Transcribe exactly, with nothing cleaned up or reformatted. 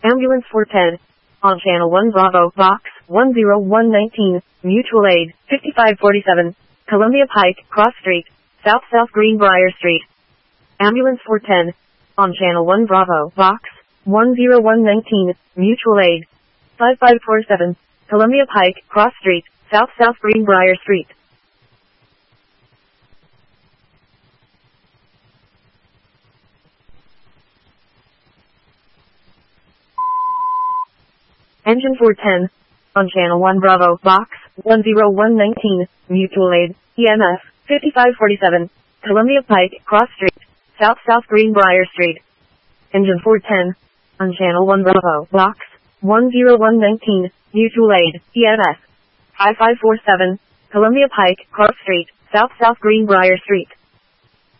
Ambulance four ten. On Channel one Bravo, Box one zero one nineteen, Mutual Aid, fifty-five forty-seven, Columbia Pike, Cross Street, South South Greenbrier Street. Ambulance four ten. On Channel one Bravo, Box one zero one nineteen, Mutual Aid, fifty-five forty-seven, Columbia Pike, Cross Street, South South Greenbrier Street. Engine four ten. On Channel one Bravo, Box one zero one nineteen, Mutual Aid, E M F, fifty-five forty-seven, Columbia Pike, Cross Street, South South Greenbrier Street. Engine four ten. On Channel one Bravo, Box one zero one nineteen, Mutual Aid, E M F, fifty-five forty-seven, Columbia Pike, Cross Street, South South Greenbrier Street.